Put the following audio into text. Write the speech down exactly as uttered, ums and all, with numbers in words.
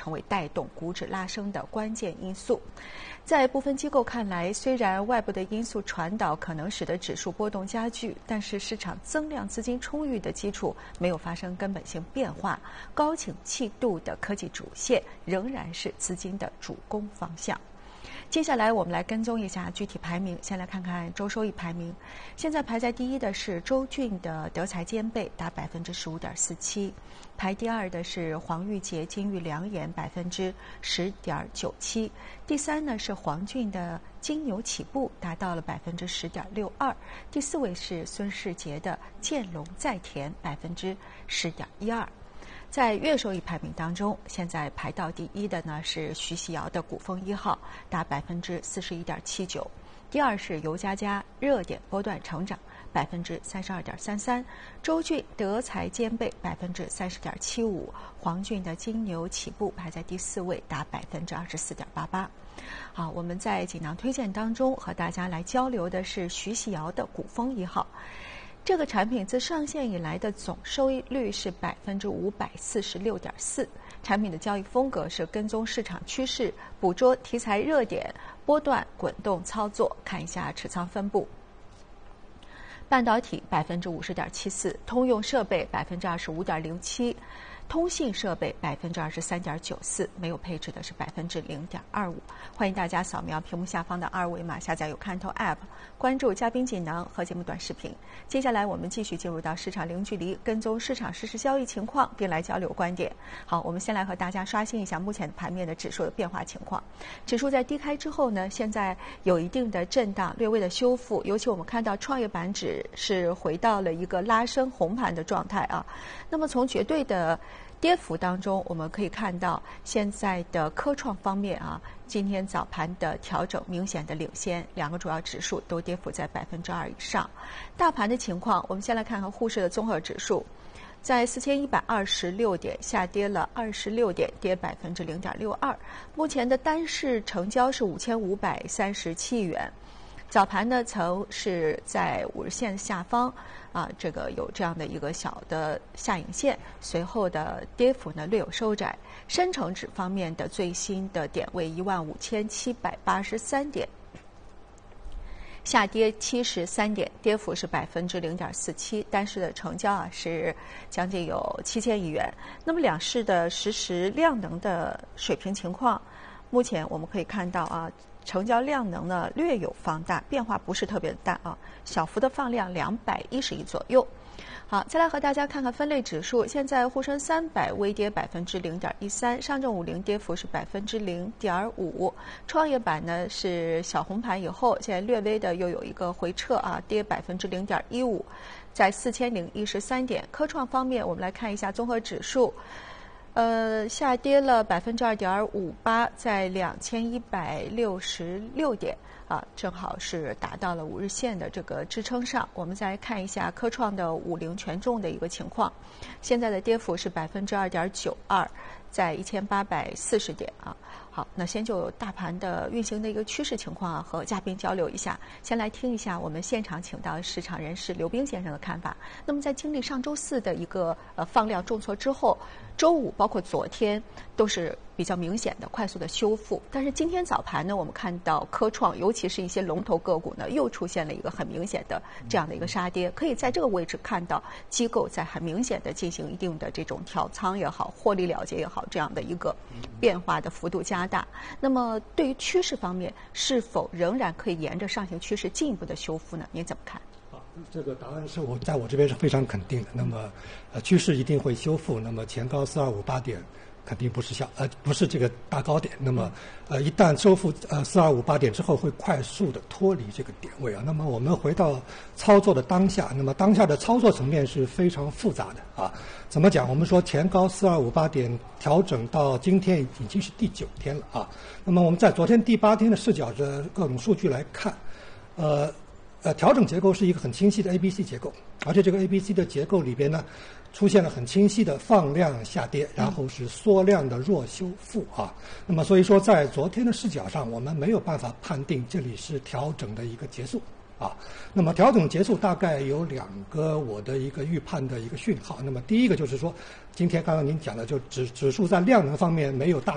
成为带动股指拉升的关键因素。在部分机构看来，虽然外部的因素传导可能使得指数波动加剧，但是市场增量资金充裕的基础没有发生根本性变化，高景气度的科技主线仍然是资金的主攻方向。接下来我们来跟踪一下具体排名，先来看看周收益排名。现在排在第一的是周俊的德才兼备，达百分之十五点四七；排第二的是黄玉洁金玉良言，百分之十点九七；第三呢是黄俊的金牛起步，达到了百分之十点六二；第四位是孙世杰的见龙在田，百分之十点一二。在月收益排名当中，现在排到第一的呢是徐喜瑶的古风一号，达百分之四十一点七九；第二是尤佳佳热点波段成长，百分之三十二点三三；周俊德才兼备，百分之三十点七五；黄俊的金牛起步排在第四位，达百分之二十四点八八。好，我们在锦囊推荐当中和大家来交流的是徐喜瑶的古风一号。这个产品自上线以来的总收益率是百分之五百四十六点四。产品的交易风格是跟踪市场趋势，捕捉题材热点，波段滚动操作。看一下持仓分布。半导体百分之五十点七四，通用设备百分之二十五点零七，通信设备百分之二十三点九四，没有配置的是百分之零点二五。欢迎大家扫描屏幕下方的二维码，下载有看头 App， 关注嘉宾锦囊和节目短视频。接下来我们继续进入到市场零距离，跟踪市场实时交易情况，并来交流观点。好，我们先来和大家刷新一下目前盘面的指数的变化情况。指数在低开之后呢，现在有一定的震荡，略微的修复，尤其我们看到创业板指是回到了一个拉升红盘的状态啊。那么从绝对的跌幅当中，我们可以看到现在的科创方面啊，今天早盘的调整明显的领先，两个主要指数都跌幅在百分之二以上。大盘的情况，我们先来看看沪市的综合指数，在四千一百二十六点下跌了二十六点，跌百分之零点六二。目前的单市成交是五千五百三十七亿元。早盘呢，曾是在五日线下方啊，这个有这样的一个小的下影线，随后的跌幅呢略有收窄。深成指方面的最新的点位一万五千七百八十三点，下跌七十三点，跌幅是百分之零点四七，单市的成交啊是将近有七千亿元。那么两市的实时量能的水平情况，目前我们可以看到啊。成交量能呢略有放大，变化不是特别大啊，小幅的放量两百一十亿左右。好，再来和大家看看分类指数。现在沪深三百微跌百分之零点一三，上证五零跌幅是百分之零点五，创业板呢是小红盘以后，现在略微的又有一个回撤啊，跌百分之零点一五，在四千零一十三点。科创方面，我们来看一下综合指数。呃，下跌了百分之二点五八，在两千一百六十六点啊，正好是达到了五日线的这个支撑上。我们再来看一下科创的五零权重的一个情况，现在的跌幅是百分之二点九二，在一千八百四十点啊。好，那先就大盘的运行的一个趋势情况啊，和嘉宾交流一下。先来听一下我们现场请到市场人士刘冰先生的看法。那么在经历上周四的一个呃放量重挫之后，周五包括昨天都是比较明显的快速的修复，但是今天早盘呢，我们看到科创，尤其是一些龙头个股呢，又出现了一个很明显的这样的一个杀跌，可以在这个位置看到机构在很明显的进行一定的这种调仓也好，获利了结也好，这样的一个变化的幅度加大。那么对于趋势方面，是否仍然可以沿着上行趋势进一步的修复呢？您怎么看？ 这个答案是我在我这边是非常肯定的。那么，呃，趋势一定会修复。那么前高四二五八点肯定不是小呃不是这个大高点。那么，呃，一旦收复呃四二五八点之后，会快速的脱离这个点位啊。那么我们回到操作的当下，那么当下的操作层面是非常复杂的啊。怎么讲？我们说前高四二五八点调整到今天已经是第九天了啊。那么我们在昨天第八天的视角的各种数据来看，呃。呃，调整结构是一个很清晰的 A B C 结构，而且这个 A B C 的结构里边呢，出现了很清晰的放量下跌，然后是缩量的弱修复啊。那么所以说，在昨天的视角上，我们没有办法判定这里是调整的一个结束啊。那么调整结束大概有两个我的一个预判的一个讯号。那么第一个就是说，今天刚刚您讲的，就指指数在量能方面没有大